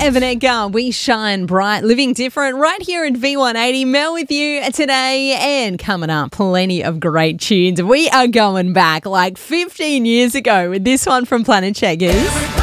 Evan Edgar, we shine bright, living different right here at V180. Mel with you today, and coming up, plenty of great tunes. We are going back like 15 years ago with this one from Planet Checkers.